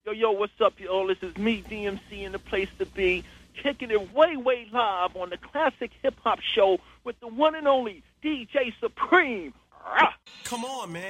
Yo, what's up, yo? This is me, DMC, in the place to be, kicking it way live on the Classic Hip Hop Show with the one and only DJ Supreme. Come on, man.